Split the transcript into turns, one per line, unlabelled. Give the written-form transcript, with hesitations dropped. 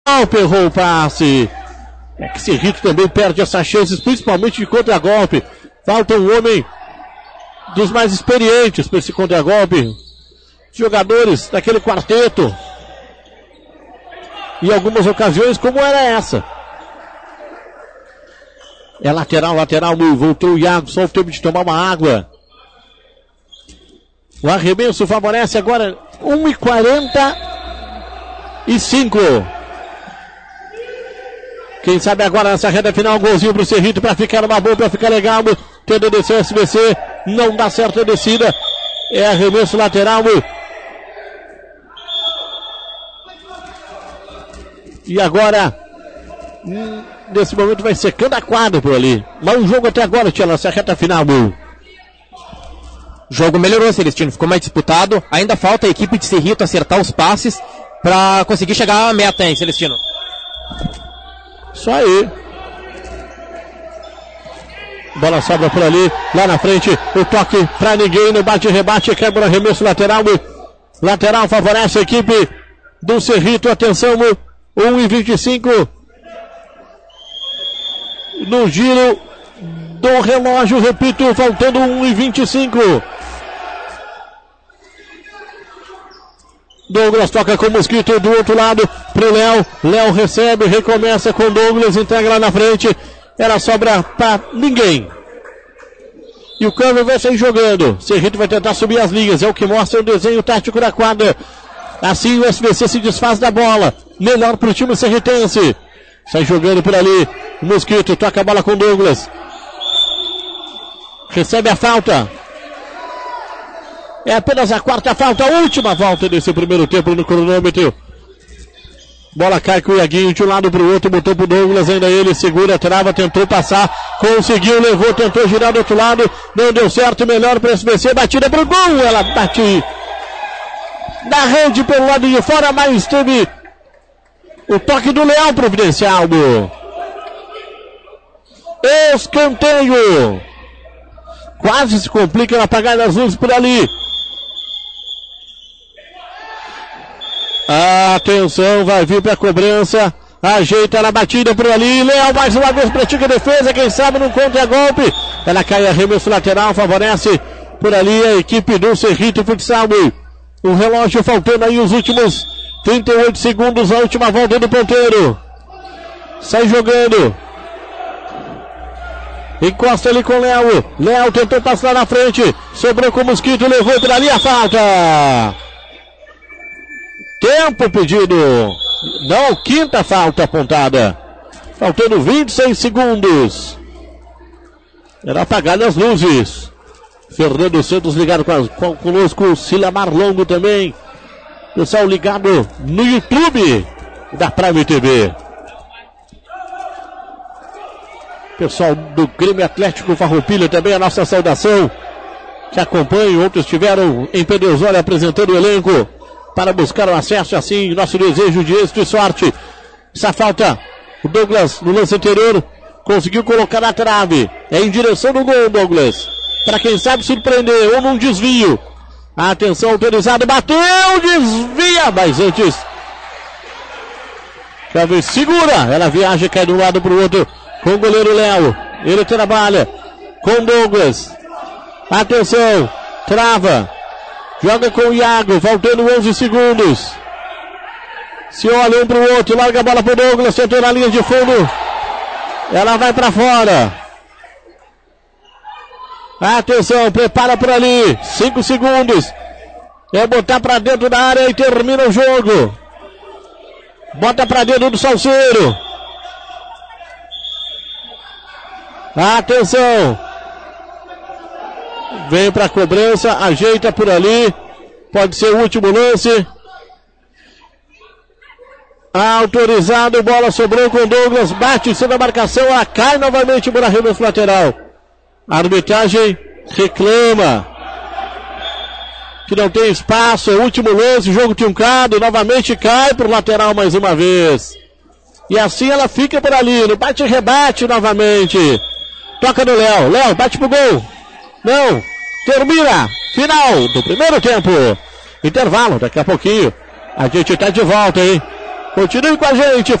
Errou o passe. É que Cerrito também perde essas chances, principalmente de contra-golpe. Falta um homem dos mais experientes para esse contra-golpe. Jogadores daquele quarteto. Em algumas ocasiões, como era essa. É lateral, voltou o Iago, só o tempo de tomar uma água. O arremesso favorece agora 1:45. Quem sabe agora nessa reta final, um golzinho pro Cerrito para ficar uma boa, para ficar legal. Tenta descer o SBC, não dá certo a descida. É arremesso lateral. E agora, nesse momento vai secando a quadra por ali. Mas o jogo até agora, Tia, nessa reta final.
O jogo melhorou, Celestino, ficou mais disputado. Ainda falta a equipe de Cerrito acertar os passes para conseguir chegar à meta, hein, Celestino?
Isso aí. Bola sobra por ali, lá na frente, o toque pra ninguém, no bate-rebate, quebra o arremesso lateral. Lateral favorece a equipe do Cerrito, atenção, 1:25 no giro do relógio, repito, faltando 1:25. Douglas toca com o Mosquito do outro lado pro Léo. Léo recebe, recomeça com Douglas, entrega lá na frente. Ela sobra pra ninguém. E o Câmbio vai sair jogando. Cerrito vai tentar subir as linhas. É o que mostra o desenho tático da quadra. Assim o SBC se desfaz da bola. Melhor pro time cerritense. Sai jogando por ali. O Mosquito toca a bola com Douglas. Recebe a falta. É apenas a quarta falta, a última volta desse primeiro tempo no cronômetro. Bola cai com o Iaguinho de um lado para o outro, botou pro Douglas, ainda ele segura, trava, tentou passar, conseguiu, levou, tentou girar do outro lado, não deu certo, melhor para o SBC, batida pro gol, ela bate na rede pelo lado de fora, mas teve o toque do Leão providencial. Escanteio. Quase se complica na apagada das luzes por ali. Atenção, vai vir para a cobrança. Ajeita na batida por ali. Léo mais uma vez pratica a defesa. Quem sabe no contra-golpe. Ela cai, arremesso lateral. Favorece por ali a equipe do Cerrito Futsal. O relógio faltando aí os últimos 38 segundos. A última volta do ponteiro. Sai jogando. Encosta ali com o Léo. Léo tentou passar na frente. Sobrou com o Mosquito. Levou por ali a falta. Tempo pedido. Não, quinta falta apontada. Faltando 26 segundos. Era apagada as luzes. Fernando Santos ligado conosco. Silamar Longo também. Pessoal ligado no YouTube da Prime TV. Pessoal do Grêmio Atlético Farroupilha também a nossa saudação. Que acompanham, outros estiveram em Pedro Osório apresentando o elenco para buscar o acesso, assim, nosso desejo de êxito e sorte. Essa falta, o Douglas, no lance anterior, conseguiu colocar na trave. É em direção do gol, Douglas. Para quem sabe surpreender, ou num desvio. Atenção, autorizado, bateu, desvia, mas antes, talvez segura, ela viaja e cai de um lado para o outro, com o goleiro Léo. Ele trabalha com Douglas. Atenção, trava. Joga com o Iago, faltando 11 segundos. Se olha um para o outro, larga a bola para o Douglas, tentou na linha de fundo. Ela vai para fora. Atenção, prepara por ali. 5 segundos. É botar para dentro da área e termina o jogo. Bota para dentro do Salceiro. Atenção. Vem para a cobrança, ajeita por ali. Pode ser o último lance. Autorizado, bola sobrou com Douglas. Bate em cima da marcação, ela cai novamente por arremesso lateral. A arbitragem reclama que não tem espaço. É o último lance, jogo truncado. Novamente cai para o lateral mais uma vez. E assim ela fica por ali. No bate-rebate novamente. Toca no Léo. Léo bate pro gol. Não. Termina. Final do primeiro tempo. Intervalo. Daqui a pouquinho a gente tá de volta, hein? Continue com a gente.